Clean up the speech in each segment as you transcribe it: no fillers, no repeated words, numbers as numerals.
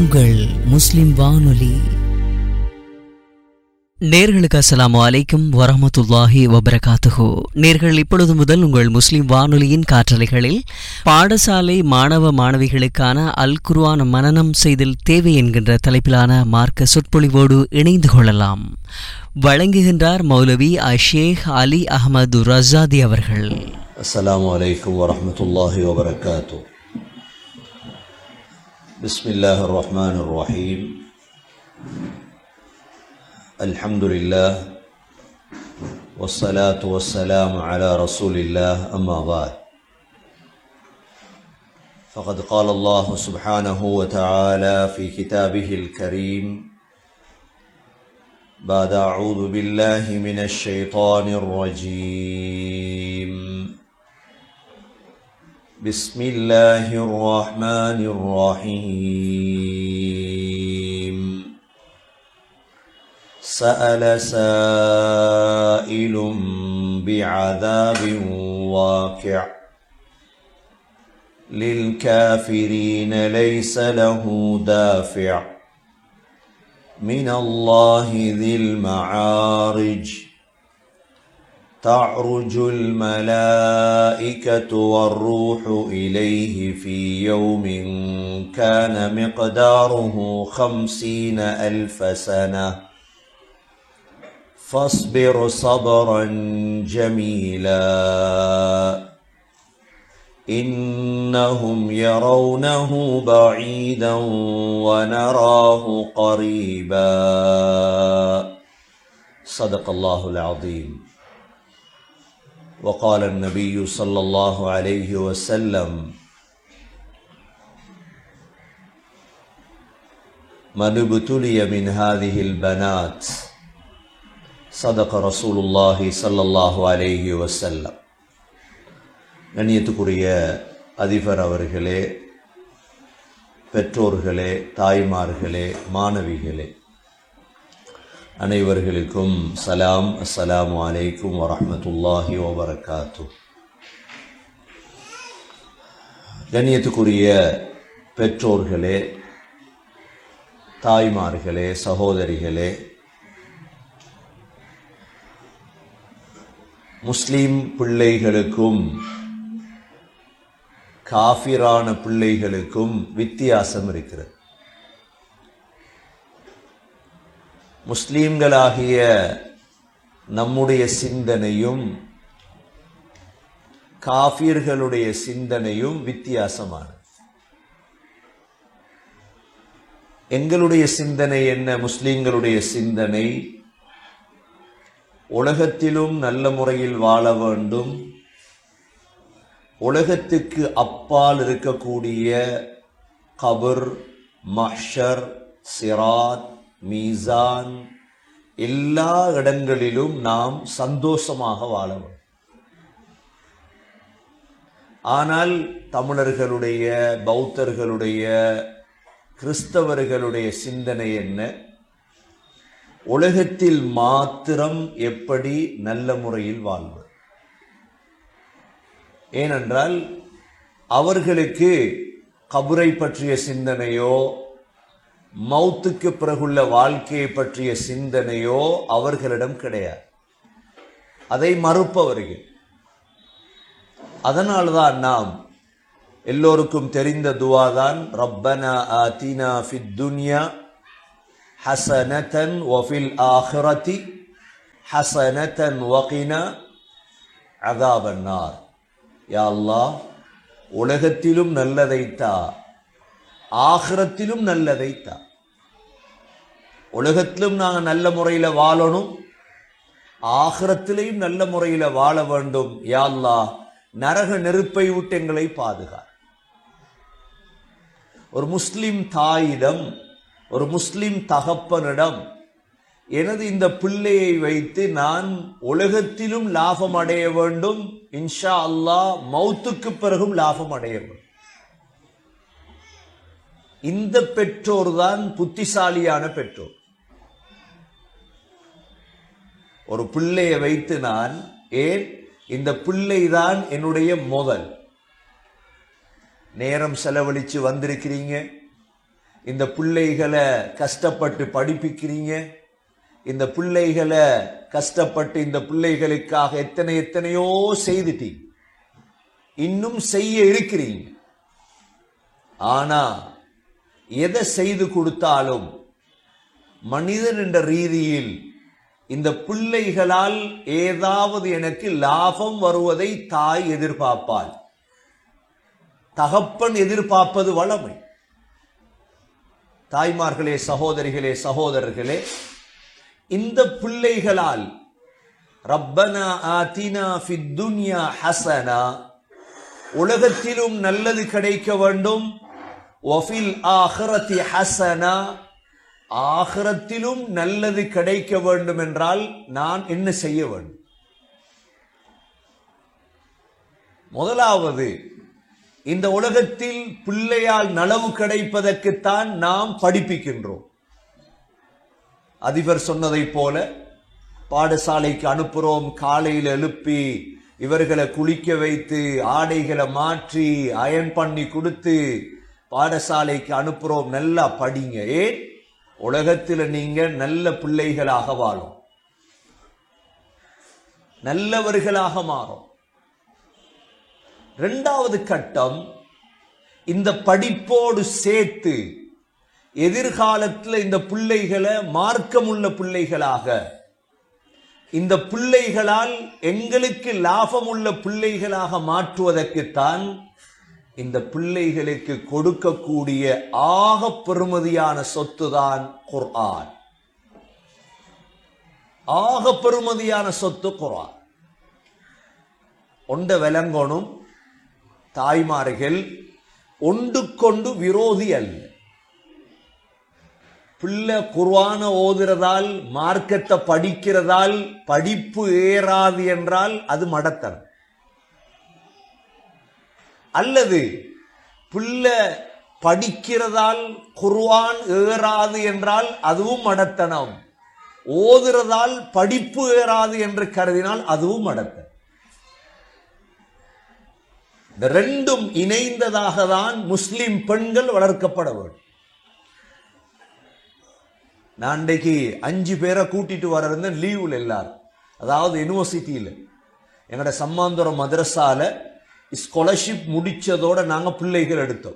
உங்கள் முஸ்லிம் வானொலி. நேர்களுக்கு அஸ்ஸலாமு அலைக்கும் வரஹ்மத்துல்லாஹி வபரகாத்துஹு. நேர்கள் இப்பொழுது முதல் உங்கள் முஸ்லிம் வானொலியின் காற்றலைகளில் பாடசாலை மாணவ மாணவிகளுக்கான அல் குர்ஆன் மனனம் செய்தல் தேவை என்கின்ற தலைப்பிலான மார்க்க சொற்பொழிவோடு இணைந்து கொள்ளலாம். வழங்குகின்றார் மௌலவி ஷேக் அலி அஹ்மது ரஸாதி அவர்கள். அஸ்ஸலாமு அலைக்கும் வரஹ்மத்துல்லாஹி வபரகாத்துஹு. பிஸ்மில்லாஹிர் ரஹ்மானிர் ரஹீம். அல்ஹம்துலில்லாஹ் வஸ்ஸலாத்து வஸ்ஸலாமு அலா ரசூலில்லாஹ். அம்மா பஅத். فقد قال الله سبحانه وتعالى في كتابه الكريم بعد أعوذ بالله من الشيطان الرجيم بسم الله الرحمن الرحيم سأل سائل بعذاب واقع للكافرين ليس له دافع من الله ذي المعارج تعرج الملائكة والروح إليه في يوم كان مقداره 50,000 سنة فاصبر صبرا جميلا إنهم يرونه بعيدا ونراه قريبا صدق الله العظيم. وقال النبي صلى الله عليه وسلم من ابتلي من هذه البنات صدق رسول الله صلى الله عليه وسلم. கண்ணியத்துக்குரிய அதிபர் அவர்களே, பெற்றோர்களே, தாய்மார்களே, மாணவிகளே, அனைவர்களுக்கும் சலாம். அஸ்ஸலாமு அலைக்கும் வரஹ்மத்துல்லாஹி வபரகாத்துஹு. கண்ணியத்துக்குரிய பெற்றோர்களே, தாய்மார்களே, சகோதரிகளே, முஸ்லிம் பிள்ளைகளுக்கும் காஃபிரான பிள்ளைகளுக்கும் வித்தியாசம் இருக்கிறது. முஸ்லிம்களாகிய நம்முடைய சிந்தனையும் காஃபிர்களுடைய சிந்தனையும் வித்தியாசமானது. எங்களுடைய சிந்தனை என்ன? முஸ்லிம்களுடைய சிந்தனை உலகத்திலும் நல்ல முறையில் வாழ வேண்டும், உலகத்துக்கு அப்பால் இருக்கக்கூடிய கபர், மஹ்ஷர், சிராத், மீசான் எல்லா இடங்களிலும் நாம் சந்தோஷமாக வாழ வேண்டும். ஆனால் தமிழர்களுடைய, பௌத்தர்களுடைய, கிறிஸ்தவர்களுடைய சிந்தனை என்ன? உலகத்தில் மாத்திரம் எப்படி நல்ல முறையில் வாழ்வது. ஏனென்றால் அவர்களுக்கு கபரை பற்றிய சிந்தனையோ மௌத்துக்கு பிறகுள்ள வாழ்க்கையை பற்றிய சிந்தனையோ அவர்களிடம் கிடையாது. அதை மறுப்பவர்கள். அதனால்தான் நாம் எல்லோருக்கும் தெரிந்த துவாதான் ரப்பனா ஆதினா ஃபித் துன்யா ஹஸனதன் வஃபில் ஆஹிரதி ஹஸனதன் வகினா அஸாபன் நார். யா அல்லாஹ், உலகத்திலும் நல்லதைத்தா, ஆகிரத்திலும் நல்லதைத்தா. உலகத்திலும் நாங்கள் நல்ல முறையில் வாழணும், ஆகிரத்திலையும் நல்ல முறையில் வாழ வேண்டும். யா அல்லாஹ், நரக நெருப்பை விட்டு எங்களை பாதுகா. ஒரு முஸ்லிம் தாயிடம், ஒரு முஸ்லிம் தகப்பனிடம், எனது இந்த பிள்ளையை வைத்து நான் உலகத்திலும் லாபம் அடைய வேண்டும், இன்ஷா அல்லாஹ் மௌத்துக்கு பிறகும் லாபம் அடைய வேண்டும். இந்த பெற்றோர் தான் புத்திசாலியான பெற்றோர். ஒரு பிள்ளையை வைத்து நான் ஏன் இந்த பிள்ளைதான் என்னுடைய முதல் நேரம் செலவழிச்சு வந்திருக்கிறீங்க, இந்த பிள்ளைகளை கஷ்டப்பட்டு படிப்பிக்கிறீங்க, இந்த பிள்ளைகளை கஷ்டப்பட்டு இந்த பிள்ளைகளுக்காக எத்தனையோ செய்துட்டீங்க, இன்னும் செய்ய இருக்கிறீங்க. ஆனா எதை செய்து கொடுத்தாலும் மனிதன் என்ற ரீதியில் இந்த பிள்ளைகளால் ஏதாவது எனக்கு லாபம் வருவதை தாய் எதிர்பார்ப்பாள், தகப்பன் எதிர்பார்ப்பது வளமை. தாய்மார்களே, சகோதரிகளே, சகோதரர்களே, இந்த பிள்ளைகளால் ரப்பனா ஆதினா ஃபித் துன்யா ஹஸனா, உலகத்திலும் நல்லது கிடைக்க வேண்டும், வஃபில் ஆகிரத்தி ஹஸனா, ஆகிரத்திலும் நல்லது கிடைக்க வேண்டும் என்றால் நான் என்ன செய்ய வேண்டும்? முதலாவது, இந்த உலகத்தில் பிள்ளையால் நலவு கிடைப்பதற்குத்தான் நாம் படிப்பிக்கின்றோம். அதிபர் சொன்னதை போல பாடசாலைக்கு அனுப்புறோம், காலையில் எழுப்பி இவர்களை குளிக்க வைத்து ஆடைகளை மாற்றி அயன் பண்ணி கொடுத்து பாடசாலைக்கு அனுப்புறோம். நல்லா படிங்க. ஏன்? உலகத்தில் நீங்க நல்ல பிள்ளைகளாக வாழும், நல்லவர்களாக மாறும். இரண்டாவது கட்டம், இந்த படிப்போடு சேர்த்து எதிர்காலத்தில் இந்த பிள்ளைகளை மார்க்கமுள்ள பிள்ளைகளாக, இந்த பிள்ளைகளால் எங்களுக்கு லாபமுள்ள பிள்ளைகளாக மாற்றுவதற்குத்தான் இந்த பிள்ளைகளுக்கு கொடுக்கக்கூடிய ஆக பெருமதியான சொத்துதான் குர்ஆன். ஆக பெருமதியான சொத்து குர்ஆன். ஒண்ட விளங்கணும், தாய்மார்கள் ஒன்றுக்கொண்டு விரோதி அல்ல. பிள்ளை குர்ஆன ஓதுறதால், மார்க்கத்தை படிக்கிறதால் படிப்பு ஏறாது என்றால் அது மடத்தனம். அல்லது பிள்ளை படிக்கிறதால் குர்ஆன் ஏறாது என்றால் அதுவும் மடத்தனம். ஓதுறதால் படிப்பு ஏறாது என்று கருதினால் அதுவும் மடத்தனம். இந்த ரெண்டும் இணைந்ததாக தான் முஸ்லிம் பெண்கள் வளர்க்கப்பட வேண்டும். நான் இன்றைக்கு 5 பேரை கூட்டிட்டு வர இருந்தேன், லீவில் எல்லாரும். அதாவது யூனிவர்சிட்டியில் எங்களோட சம்மாந்துரம் மதரசால ஸ்காலர்ஷிப் முடிச்சதோட நாங்க பிள்ளைகள் எடுத்தோம்.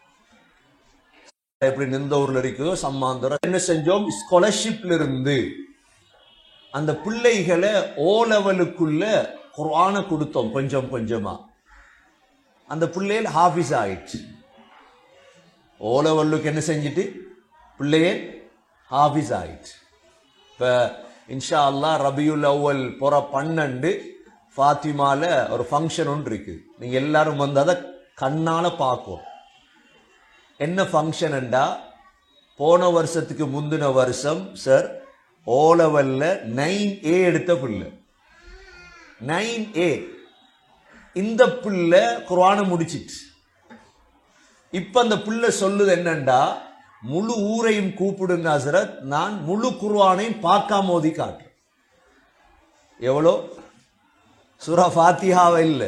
எப்படி நிந்தூர்ல இருக்குதோ சம்மாந்துரம் என்ன செஞ்சோம், ஸ்காலர்ஷிப்ல இருந்து அந்த பிள்ளைகளை ஓ லெவலுக்குள்ள குர்ஆனை கொடுத்தோம். கொஞ்சம் கொஞ்சமா அந்த பிள்ளைகள் ஹாஃபிஸ் ஆயிடுச்சு. ஓ லெவலுக்கு என்ன செஞ்சுட்டு பிள்ளைய ஹாஃபிஸ் ஆயிடுச்சு. இப்ப இன்ஷா அல்லாஹ் ரபியுல் அவ்வல் புற 12 ஃபாத்திமால ஒரு ஃபங்க்ஷன் ஒன்று இருக்கு. நீங்க எல்லாரும் வந்து அதை கண்ணால பார்க்கும். என்ன ஃபங்க்ஷன் என்றா, போன வருஷத்துக்கு முந்தின வருஷம் சார் ஓ லெவல்ல 9A எடுத்த பிள்ளை, 9A. இந்த பிள்ளை குர்ஆனை முடிச்சிட்டு இப்ப அந்த பிள்ளை சொல்லுது என்னண்டா, முழு ஊரையும் கூப்பிடுங்க ஹஸ்ரத், நான் முழு குர்ஆனையும் பார்க்காம ஓதி காட்டுறேன். எவ்வளோ? சூரா ஃபாத்திஹாவை இல்ல,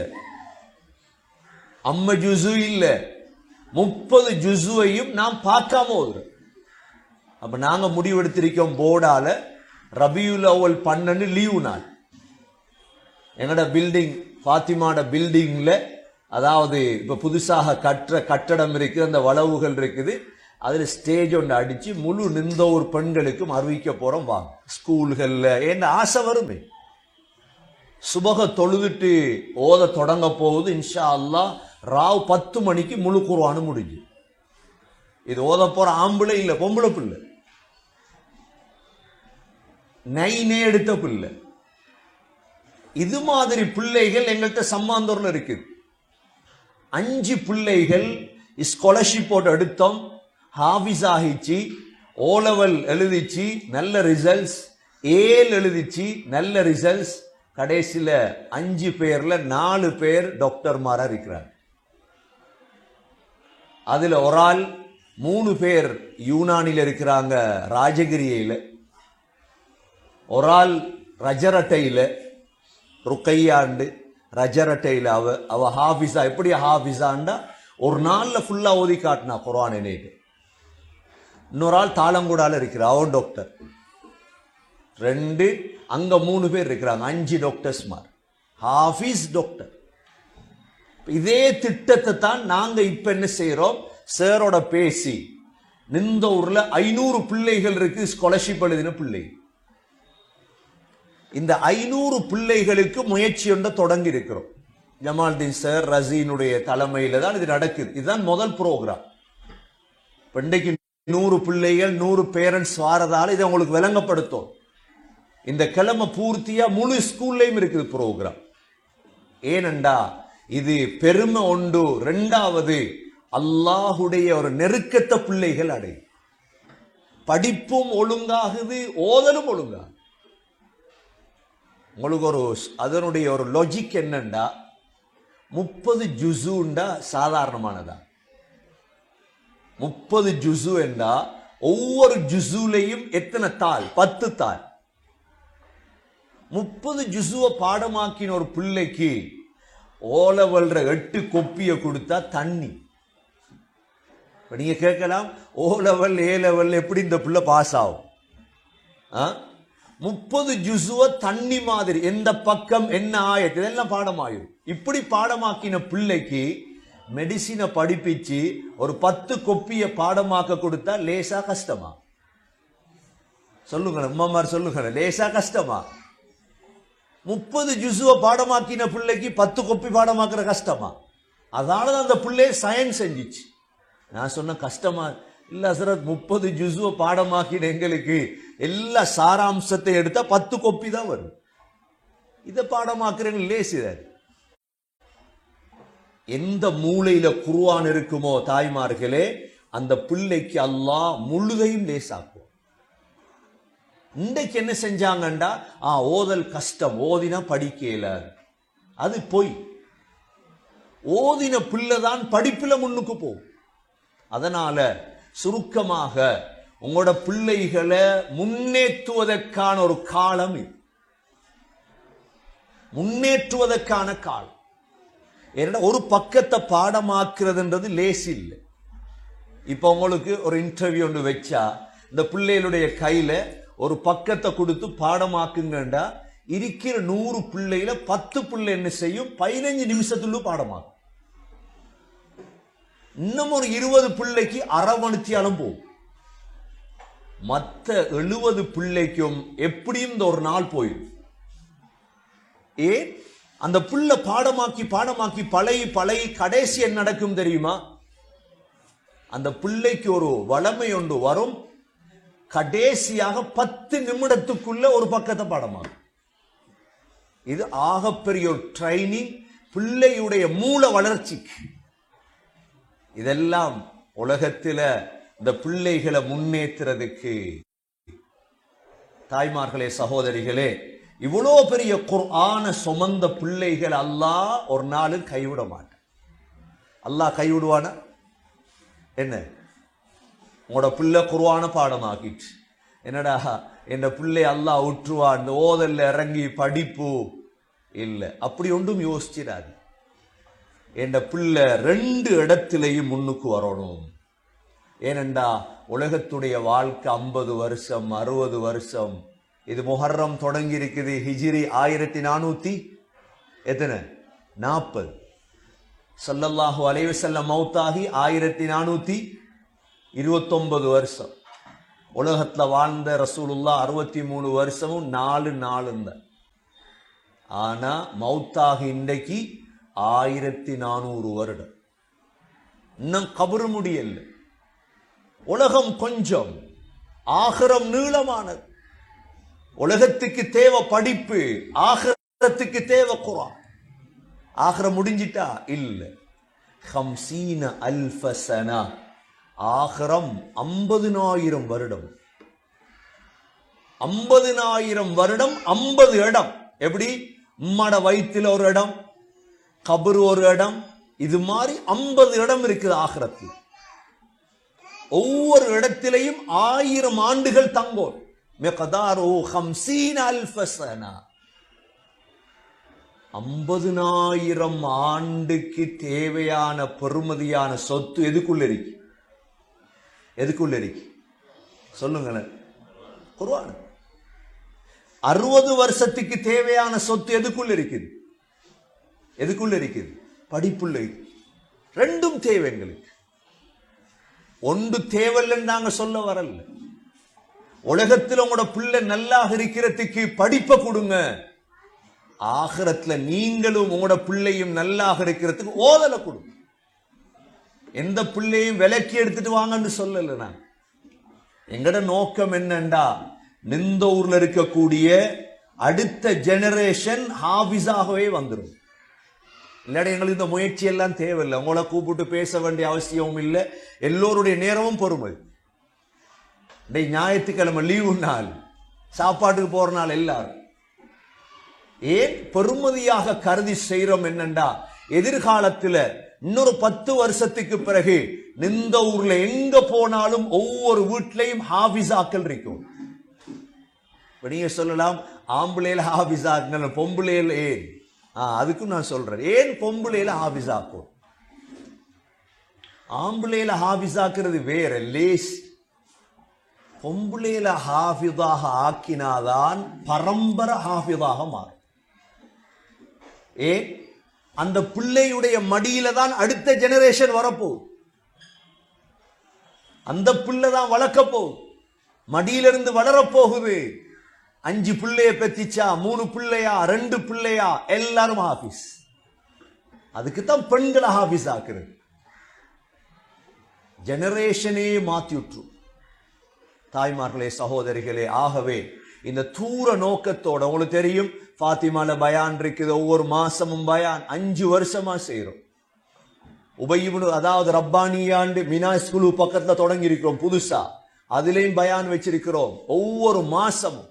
50 ஜுஸு இல்ல, 30 ஜுஸுவையும் நாம் பார்க்காம ஓதுறோம். அப்ப நாங்க முடிவெடுத்திருக்கோம், போர்டால ரபியுல் அவ்வல் 12 லீவு நாள். எங்கட பில்டிங், ஃபாத்திமாட பில்டிங்ல, அதாவது இப்ப புதுசாக கட்டடம் இருக்குது, அந்த வளவுகள் இருக்குது, அதுல ஸ்டேஜ் ஒன்று அடிச்சு முழு நிந்தோர் பெண்களுக்கும் அறிவிக்க போறோம். வாங்க ஸ்கூல்கள்ல. ஏன்னா ஆசை வருமே. சுபக தொழுதுட்டு ஓத தொடங்க போகுது இன்ஷா அல்லாஹ். ராவ் 10 மணிக்கு முழு குர்ஆன் முடிஞ்சு. இது ஓத போற ஆம்பளை இல்ல, பொம்பளை பிள்ளை, 9A எடுத்த பிள்ளை. இது மாதிரி பிள்ளைகள் எங்கள்கிட்ட சம்மாந்தூர்ல இருக்கு. 5 பிள்ளைகள் ஸ்காலர்ஷிப்போட எடுத்தோம், ஹாஃபிஸ் ஆகிச்சு, ஓ லெவல் எழுதிச்சு, நல்ல ரிசல்ட்ஸ், ஏல் எழுதிச்சு, நல்ல ரிசல்ட்ஸ். கடைசியில 5 பேர்ல 4 பேர் டாக்டர்மாரா இருக்கிறார். அதுல ஒரு ஆள், 3 பேர் யூனானில இருக்கிறாங்க, ராஜகிரியில. ஒரு ஆள் ரஜரட்டையில, ருக்கையாண்டு ரஜரட்டையில. அவ ஹாஃபிஸா. எப்படி ஹாஃபிஸாண்டா ஒரு நாள்ல ஃபுல்லா ஓதி காட்டினா குர்ஆன். என்னைட்டு இன்னொரு ஆள் தாளங்கூடால இருக்கிறார், அவன் டாக்டர். 2 அங்க 3 பேர் இருக்கிறாங்க, 5 டாக்டர்ஸ்மார், ஹாஃபீஸ் டாக்டர். இதே திட்டத்தை தான் நாங்க இப்ப என்ன செய்யறோம், சாரோட பேசி நிந்த ஊர்ல 500 பிள்ளைகள் இருக்கு, ஸ்காலர்ஷிப் எழுதின பிள்ளை. இந்த 500 பிள்ளைகளுக்கு முயற்சி ஒன்றை தொடங்கி இருக்கிறோம். ஜமால்தீன் சார் ரசீனுடைய தலைமையில தான் இது நடக்குது. இதுதான் முதல் ப்ரோக்ராம். இன்றைக்கு 100 பிள்ளைகள் 100 பேரண்ட்ஸ் வாரதால இதை உங்களுக்கு விளங்கப்படுத்தும். இந்த கிழமை பூர்த்தியா முழு ஸ்கூல்லையும் இருக்குது ப்ரோக்ராம். ஏனண்டா இது பெருமை உண்டு. 2வது அல்லாஹுடைய ஒரு நெருக்கத்தை பிள்ளைகள் அடையும். படிப்பும் ஒழுங்காகுது, ஓதலும் ஒழுங்கா. உங்களுக்கு ஒரு அதனுடைய ஒரு லாஜிக் என்னண்டா, 30 ஜுஸுண்டா சாதாரணமானதா? 30 ஜுஸு என்றா ஒவ்வொரு ஜுஸுலையும் எத்தனை தாள்? 10 தாள். 30 ஜுஸுவை பாடமாக்கின ஒரு பிள்ளைக்கு ஓலவல்ற 8 கொப்பிய கொடுத்தா தண்ணி. நீங்க கேட்கலாம், ஓ லெவல் ஏ லெவல் எப்படி இந்த பிள்ளை பாஸ் ஆகும்? 30 ஜுஸுவ தண்ணி மாதிரி எந்த பக்கம் என்ன ஆயத்து இதெல்லாம் பாடமாயிரும். இப்படி பாடமாக்கின பிள்ளைக்கு மெடிசினை படிப்பிச்சு ஒரு 10 கொப்பிய பாடமாக்க கொடுத்தா லேசா கஷ்டமா? சொல்லுங்க அம்மாமார், சொல்லுங்க, லேசா கஷ்டமா? 30 ஜுஸுவ பாடமாக்கின பிள்ளைக்கு 10 கொப்பி பாடமாக்குற கஷ்டமா? அதனால அந்த பிள்ளை சயின்ஸ் செஞ்சிச்சு. நான் சொன்ன கஷ்டமா இல்ல ஹசரத், 30 ஜுஸுவ பாடமாக்கின எங்களுக்கு எல்லா சாராம்சத்தை எடுத்தா 10 கொப்பி தான் வரும். இதை பாடமாக்குறேன்னு லேசிதார். எந்த மூளையில குர்ஆன் இருக்குமோ தாய்மார்களே, அந்த பிள்ளைக்கு அல்லாஹ் முழுதையும் லேசாக்குவோம். இன்றைக்கு என்ன செஞ்சாங்கண்டா, ஓதல் கஷ்டம், ஓதினா படிக்கல. அது பொய். ஓதின பிள்ளைதான் படிப்புல முன்னுக்கு போகும். அதனால சுருக்கமாக உங்களோட பிள்ளைகளை முன்னேற்றுவதற்கான ஒரு காலம் இது, முன்னேற்றுவதற்கான காலம். ஏன்னா ஒரு பக்கத்தை பாடமாக்குறதுன்றது லேசி இல்லை. இப்ப உங்களுக்கு ஒரு இன்டர்வியூ ஒன்று வச்சா இந்த பிள்ளைகளுடைய கையில ஒரு பக்கத்தை கொடுத்து பாடமாக்குங்கண்டா இருக்கிற 100 பிள்ளையில 10 பிள்ளை என்ன செய்யும், 15 நிமிஷத்துல பாடமாக்கும். இன்னும் ஒரு 20 பிள்ளைக்கு அரவணைத்தியாலும் போகும். மற்ற 70 பிள்ளைக்கும் எப்படியும் இந்த ஒரு நாள் போயிடும். அந்த பிள்ளை பாடமாக்கி பாடமாக்கி பழகி பழகி கடைசி என்ன நடக்கும் தெரியுமா? அந்த பிள்ளைக்கு ஒரு வளமை ஒன்று வரும். கடைசியாக 10 நிமிடத்துக்குள்ள ஒரு பக்கத்தை பாடமாகும். இது ஆகப்பெரிய ஒரு ட்ரைனிங் பிள்ளையுடைய மூல வளர்ச்சிக்கு. இதெல்லாம் உலகத்தில இந்த பிள்ளைகளை முன்னேற்றுறதுக்கு. தாய்மார்களே, சகோதரிகளே, இவ்வளோ பெரிய குர்ஆன சுமந்த பிள்ளைகள் அல்லாஹ் ஒரு நாளும் கைவிட மாட்டான். அல்லாஹ் கைவிடுவானா என்ன? உங்களோட பிள்ளை குர்ஆன பாடமாக்கிட்டு என்னடா என் பிள்ளை அல்லாஹ் விட்டுருவான், இந்த ஓதல்ல இறங்கி படிப்பு இல்லை, அப்படி ஒன்றும் யோசிச்சிடாது. என் பிள்ளை 2 இடத்திலையும் முன்னுக்கு வரணும். ஏனெண்டா உலகத்துடைய வாழ்க்கை 50 வருஷம் 60 வருஷம். இது முஹர்ரம் தொடங்கி இருக்குது. ஹிஜ்ரி 1440. ஸல்லல்லாஹு அலைஹி வஸல்லம் மௌத்தாகி 1429 வருஷம். உலகத்துல வாழ்ந்த ரசூலுல்லாஹ் 63 வருஷமும் 4 நாளும் தான். ஆனா மௌத்தாகி இன்றைக்கு 1400 வருடம். இன்னும் கபரு முடியல. உலகம் கொஞ்சம், ஆகிரம் நீளமானது. உலகத்துக்கு தேவை படிப்பு, ஆகிரத்துக்கு தேவை குர்ஆன். ஆகிரம் முடிஞ்சிட்டா இல்ல. 50 அல்ஃப சனா, ஆகிரம் 50,000 வருடம். 50,000 வருடம் 50 இடம். எப்படி? உம்மட வயிற்றுல ஒரு இடம், கபரு ஒரு இடம், இது மாதிரி 50 இடம் இருக்குது ஆகிரத்தில். ஒவ்வொரு இடத்திலையும் 1000 ஆண்டுகள் தங்கும். மிக்தாரு 50 அல்ஃப சனா. 50,000 ஆண்டுக்கு தேவையான பெருமதியான சொத்து எதுக்குள்ள இருக்கு? எதுக்குள்ள இருக்கு? சொல்லுங்களேன். குர்ஆன். 60 வருஷத்துக்கு தேவையான சொத்து எதுக்குள்ள இருக்குது? எதுக்குள்ள இருக்குது? படிப்புள்ள. ரெண்டும் தேவை எங்களுக்கு. ஒன்று தேவையில்லைன்னு நாங்க சொல்ல வரல. உலகத்தில் உங்களோட பிள்ளை நல்லா இருக்கிறதுக்கு படிப்பை கொடுங்க. ஆகிரத்துல நீங்களும் உங்களோட பிள்ளையும் நல்லா இருக்கிறதுக்கு ஓதலை கொடுங்க. எந்த பிள்ளையும் விலக்கி எடுத்துட்டு வாங்கன்னு சொல்லல. நான் எங்கட நோக்கம் என்னண்டா, இந்த ஊர்ல இருக்கக்கூடிய அடுத்த ஜெனரேஷன் ஹாஃபிஸாகவே வந்துடும். இல்லாட எங்களுக்கு இந்த முயற்சி எல்லாம் தேவையில்லை. உங்களை கூப்பிட்டு பேச வேண்டிய அவசியமும் இல்லை. எல்லோருடைய நேரமும் பொறுமை. ஞாயிற்றுக்கிழமை லீவு நாள், சாப்பாட்டுக்கு போற நாள் எல்லாரும் ஏன் பெருமதியாக கருதி செய்யறோம் என்னண்டா, எதிர்காலத்தில் இன்னொரு 10 வருஷத்துக்கு பிறகு இந்த ஊர்ல எங்க போனாலும் ஒவ்வொரு வீட்லையும் ஹாஃபிஸாக்கள் இருக்கும். நீங்க சொல்லலாம் ஆம்பளையில ஹாஃபிஸாக்கள், பொம்பளையில ஏன்? அதுக்கும் நான் சொல்றேன், ஏன் பொம்பளையில ஹாஃபிஸாக்கும்? ஆம்பளையில ஹாஃபிஸாக்குறது வேற லேஸ். பொம்பளையில ஹாஃபிதாக ஆக்கினாதான் பரம்பரை ஹாஃபிதாக மாறும். ஏன்? அந்த பிள்ளையுடைய மடியில தான் அடுத்த ஜெனரேஷன் வரப்போகுது. அந்த பிள்ளை தான் வளர்க்க போகுது, மடியிலிருந்து வளரப்போகுது. 5 பிள்ளைய பெத்திச்சா, 3 பிள்ளையா, 2 பிள்ளையா, எல்லாரும் ஹாஃபிஸ். அதுக்குத்தான் பெண்களை ஹாஃபிஸ் ஆக்குறது. ஜெனரேஷனே மாத்தி விட்டுரும். தாய்மார்களே, சகோதரிகளே, ஆகவே இந்த தூர நோக்கத்தோட, உங்களுக்கு தெரியும் ஃபாத்திமால பயான் இருக்குது, ஒவ்வொரு மாசமும் பயான் 5 வருஷமா செய்யறோம். உபயிபுனு, அதாவது ரப்பானியாண்டு மினா ஸ்கூலு பக்கத்துல தொடங்கி இருக்கிறோம் புதுசா, அதுலயும் பயான் வச்சிருக்கிறோம் ஒவ்வொரு மாசமும்.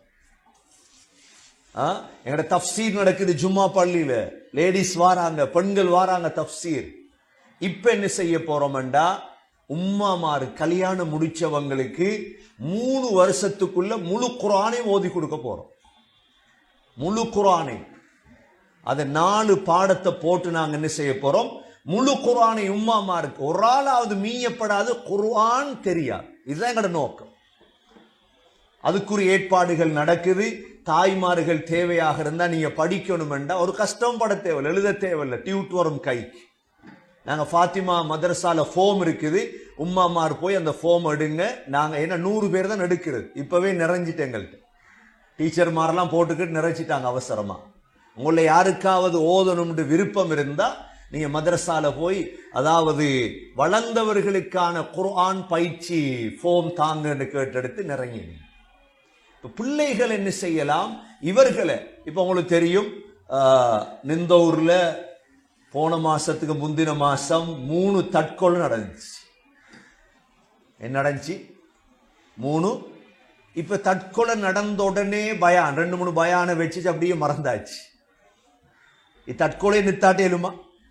எங்கட தப்சீர் நடக்குது ஜும்மா பள்ளியில, லேடிஸ் வாராங்க, பெண்கள் வாராங்க தப்சீர். இப்ப என்ன செய்ய போறோம்டா, உம்மாமாரு கல்யாணம் முடிச்சவங்களுக்கு 3 வருஷத்துக்குள்ள முழு குர்ஆனை ஓதி கொடுக்க போறோம். முழு குர்ஆனை, அதை 4 பாடத்தை போட்டு நாங்க என்ன செய்ய போறோம், முழு குர்ஆனை உம்மாமாருக்கு ஒரு ஆளாவது மீயப்படாது குர்ஆன் தெரியாது. இதுதான் எங்கட நோக்கம். அதுக்குரிய ஏற்பாடுகள் நடக்குது. தாய்மார்கள் தேவையாக இருந்தா நீங்க படிக்கணும்டா ஒரு கஷ்டம் பட தேவையில்லை, எழுத தேவையில்லை, டியூட் வரும் கைக்கு. நாங்க ஃபாத்திமா மதரசால ஃபோம் இருக்குது, உம்மாமார் போய் அந்த ஃபோம் எடுங்க. நாங்க என்ன 100 பேர் தான் எடுக்கிறது, இப்பவே நிறைஞ்சிட்டு எங்கள்கிட்ட டீச்சர்மாரெல்லாம் போட்டுக்கிட்டு நிறைச்சிட்டாங்க அவசரமா. உங்களை யாருக்காவது ஓதணும்னு விருப்பம் இருந்தா நீங்க மதரசால போய், அதாவது வளர்ந்தவர்களுக்கான குர்ஆன் பயிற்சி ஃபோம் தாங்கன்னு கேட்டெடுத்து நிறைங்க. பிள்ளைகள் என்ன செய்யலாம், இவர்களை இப்ப உங்களுக்கு தெரியும், நிந்தூர்ல போன மாசத்துக்கு முந்தின மாசம் 3 தற்கொலை நடந்துச்சு. என்ன நடந்துச்சு? 3. இப்ப தற்கொலை நடந்த உடனே பயான் 2-3 பயானை வச்சு அப்படியே மறந்தாச்சு. தற்கொலை நித்தாட்டேலுமா?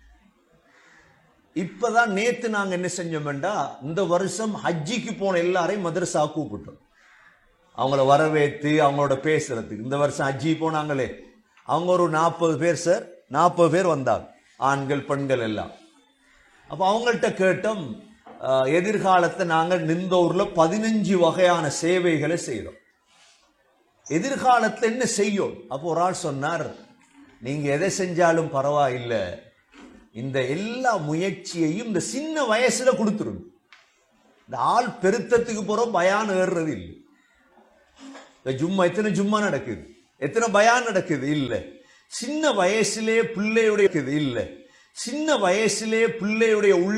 இப்பதான் நேத்து நாங்க என்ன செஞ்சோம்டா, இந்த வருஷம் ஹஜ்ஜிக்கு போன எல்லாரையும் மதரசா கூப்பிட்டோம். அவங்கள வரவேற்று அவங்களோட பேசுறதுக்கு. இந்த வருஷம் ஹஜ்ஜி போனாங்களே, அவங்க ஒரு 40 பேர் சார், 40 பேர் வந்தாங்க, ஆண்கள் பெண்கள் எல்லாம். அப்ப அவங்கள்ட்ட கேட்டோம், எதிர்காலத்தை நாங்கள் நிந்தூர்ல 15 வகையான சேவைகளை செய்தோம். எதிர்காலத்தில் என்ன செய்யும்? அப்போ ஒரு ஆள் சொன்னார், நீங்க எதை செஞ்சாலும் பரவாயில்லை, இந்த எல்லா முயற்சியையும் இந்த சின்ன வயசுல கொடுத்துருங்க. இந்த ஆள் பெருத்தத்துக்கு போறோம், பயான் ஏறுறது இல்லை. ஜும்மா எத்தனை ஜும்மா நடக்குது, எத்தனை பயான் நடக்குது இல்லை. சின்ன வயசுலே பிள்ளையுடைய இல்லை, சின்ன வயசுலே பிள்ளையுடைய